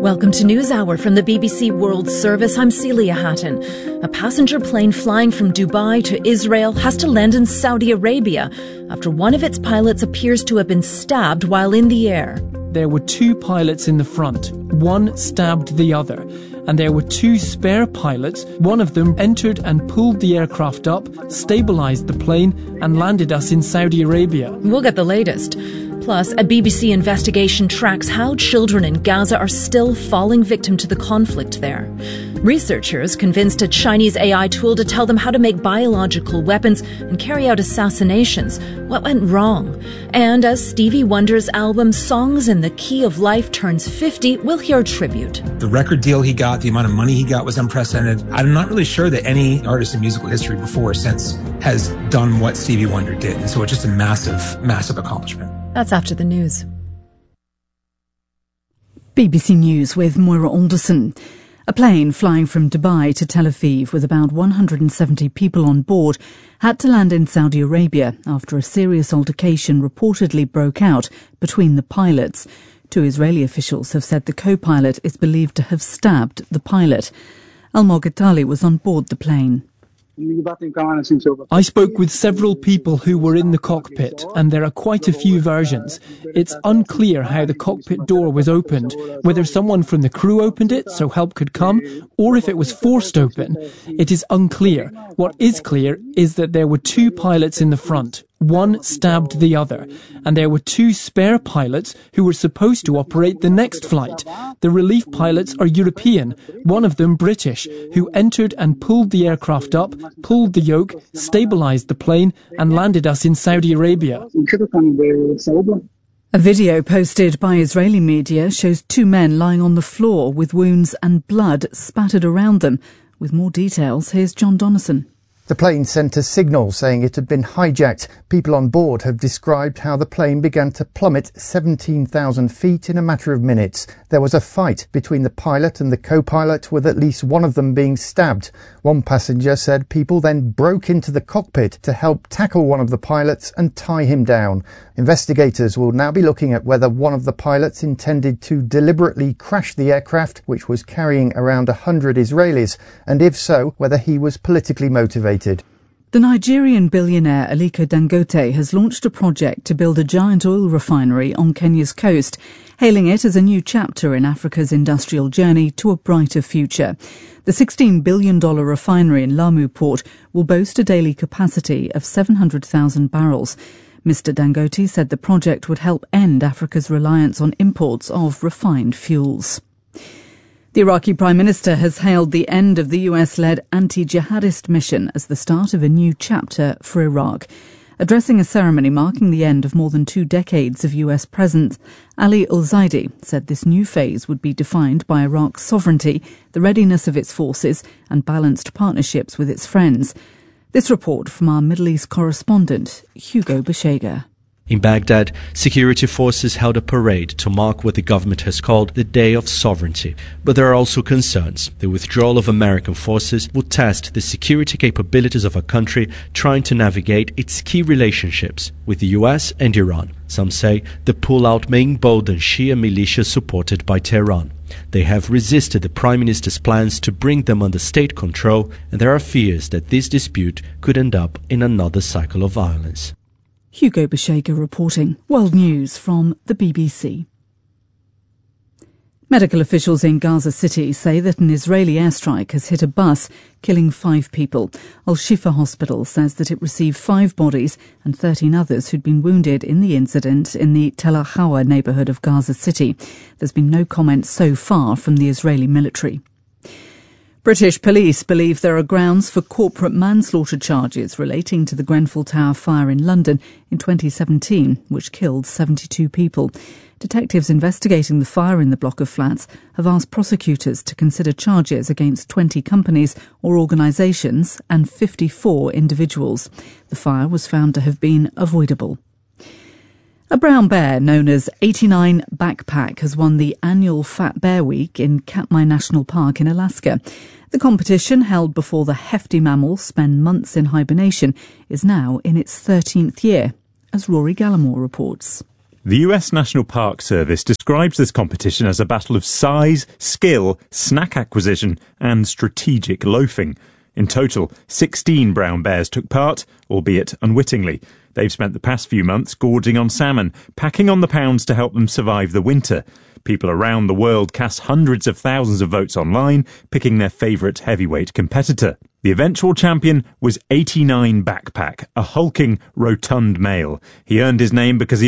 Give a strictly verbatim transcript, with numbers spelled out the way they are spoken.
Welcome to NewsHour from the B B C World Service. I'm Celia Hatton. A passenger plane flying from Dubai to Israel has to land in Saudi Arabia after one of its pilots appears to have been stabbed while in the air. There were two pilots in the front. One stabbed the other. And there were two spare pilots. One of them entered and pulled the aircraft up, stabilised the plane and landed us in Saudi Arabia. We'll get the latest. Plus, a B B C investigation tracks how children in Gaza are still falling victim to the conflict there. Researchers convinced a Chinese A I tool to tell them how to make biological weapons and carry out assassinations. What went wrong? And as Stevie Wonder's album Songs in the Key of Life turns fifty, we'll hear a tribute. The record deal he got, the amount of money he got was unprecedented. I'm not really sure that any artist in musical history before or since has done what Stevie Wonder did. And so it's just a massive, massive accomplishment. That's after the news. B B C News with Moira Alderson. A plane flying from Dubai to Tel Aviv with about one hundred seventy people on board had to land in Saudi Arabia after a serious altercation reportedly broke out between the pilots. Two Israeli officials have said the co-pilot is believed to have stabbed the pilot. Almog Itali was on board the plane. I spoke with several people who were in the cockpit, and there are quite a few versions. It's unclear how the cockpit door was opened, whether someone from the crew opened it so help could come, or if it was forced open. It is unclear. What is clear is that there were two pilots in the front. One stabbed the other, and there were two spare pilots who were supposed to operate the next flight. The relief pilots are European, one of them British, who entered and pulled the aircraft up, pulled the yoke, stabilised the plane and landed us in Saudi Arabia. A video posted by Israeli media shows two men lying on the floor with wounds and blood spattered around them. With more details, here's John Donnison. The plane sent a signal saying it had been hijacked. People on board have described how the plane began to plummet seventeen thousand feet in a matter of minutes. There was a fight between the pilot and the co-pilot, with at least one of them being stabbed. One passenger said people then broke into the cockpit to help tackle one of the pilots and tie him down. Investigators will now be looking at whether one of the pilots intended to deliberately crash the aircraft, which was carrying around one hundred Israelis, and if so, whether he was politically motivated. The Nigerian billionaire Aliko Dangote has launched a project to build a giant oil refinery on Kenya's coast, hailing it as a new chapter in Africa's industrial journey to a brighter future. The sixteen billion dollars refinery in Lamu Port will boast a daily capacity of seven hundred thousand barrels. Mister Dangote said the project would help end Africa's reliance on imports of refined fuels. The Iraqi Prime Minister has hailed the end of the U S-led anti-jihadist mission as the start of a new chapter for Iraq. Addressing a ceremony marking the end of more than two decades of U S presence, Ali al-Zaidi said this new phase would be defined by Iraq's sovereignty, the readiness of its forces and balanced partnerships with its friends. This report from our Middle East correspondent, Hugo Bashega. In Baghdad, security forces held a parade to mark what the government has called the Day of Sovereignty. But there are also concerns. The withdrawal of American forces will test the security capabilities of a country trying to navigate its key relationships with the U S and Iran. Some say the pullout may embolden Shia militias supported by Tehran. They have resisted the Prime Minister's plans to bring them under state control, and there are fears that this dispute could end up in another cycle of violence. Hugo Bashega reporting. World News from the B B C. Medical officials in Gaza City say that an Israeli airstrike has hit a bus, killing five people. Al-Shifa Hospital says that it received five bodies and thirteen others who'd been wounded in the incident in the Tel Hawa neighbourhood of Gaza City. There's been no comment so far from the Israeli military. British police believe there are grounds for corporate manslaughter charges relating to the Grenfell Tower fire in London in twenty seventeen, which killed seventy-two people. Detectives investigating the fire in the block of flats have asked prosecutors to consider charges against twenty companies or organisations and fifty-four individuals. The fire was found to have been avoidable. A brown bear known as eighty-nine Backpack has won the annual Fat Bear Week in Katmai National Park in Alaska. The competition, held before the hefty mammals spend months in hibernation, is now in its thirteenth year, as Rory Gallimore reports. The U S National Park Service describes this competition as a battle of size, skill, snack acquisition and strategic loafing. In total, sixteen brown bears took part, albeit unwittingly. They've spent the past few months gorging on salmon, packing on the pounds to help them survive the winter. People around the world cast hundreds of thousands of votes online, picking their favourite heavyweight competitor. The eventual champion was eighty-nine Backpack, a hulking, rotund male. He earned his name because he